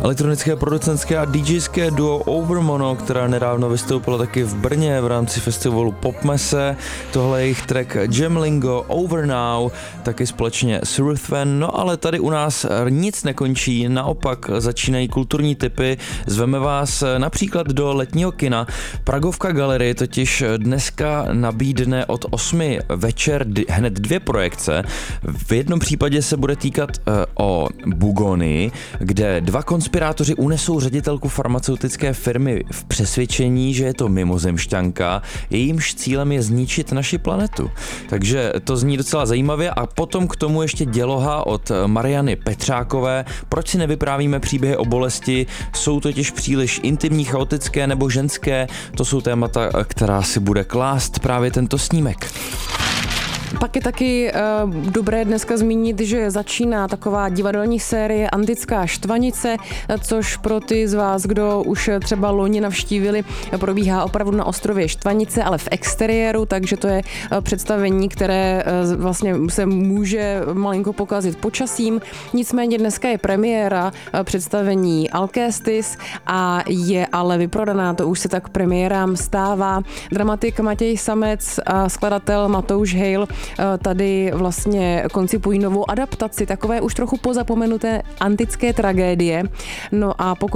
Elektronické, producentské a DJské duo Overmono, která nedávno vystoupila taky v Brně v rámci festivalu Popmesse. Tohle je jejich track Jamlingo Over Now, taky společně s Ruthven. No ale tady u nás nic nekončí, naopak začínají kulturní tipy. Zveme vás například do letního kina. Pragovka Gallery totiž dneska nabídne od 8 večer hned 2 projekce. V jednom případě se bude týkat o Bugonii, kde 2 konspirátoři unesou ředitelku farmaceutické firmy v přesvědčení, že je to mimozemšťanka, jejímž cílem je zničit naši planetu. Takže to zní docela zajímavě a potom k tomu ještě děloha od Mariany Petřákové. Proč si nevyprávíme příběhy o bolesti? Jsou totiž příliš intimní, chaotické nebo ženské? To jsou témata, která si bude klást právě tento snímek. Pak je taky dobré dneska zmínit, že začíná taková divadelní série Antická štvanice, což pro ty z vás, kdo už třeba loni navštívili, probíhá opravdu na ostrově Štvanice, ale v exteriéru, takže to je představení, které vlastně se může malinko pokazit počasím. Nicméně dneska je premiéra představení Alcestis a je ale vyprodaná, to už se tak premiérám stává. Dramatik Matěj Samec a skladatel Matouš Hejl tady vlastně koncipují novou adaptaci takové už trochu pozapomenuté antické tragédie. No a pokud